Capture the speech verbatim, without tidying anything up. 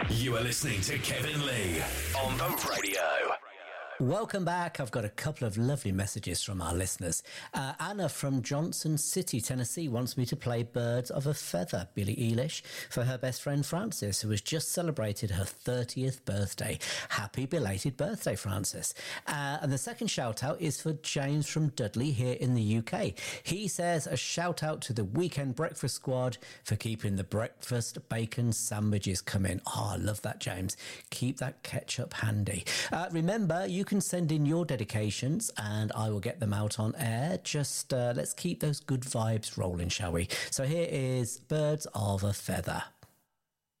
You are listening to Kevin Lee on the radio. Welcome back. I've got a couple of lovely messages from our listeners. Uh, Anna from Johnson City, Tennessee, wants me to play Birds of a Feather, Billie Eilish, for her best friend Frances, who has just celebrated her thirtieth birthday. Happy belated birthday, Frances. Uh, and the second shout out is for James from Dudley here in the U K. He says a shout out to the Weekend Breakfast Squad for keeping the breakfast bacon sandwiches coming. Oh, I love that, James. Keep that ketchup handy. Uh, remember, you can send in your dedications and I will get them out on air. Just uh, let's keep those good vibes rolling, shall we? So here is Birds of a Feather.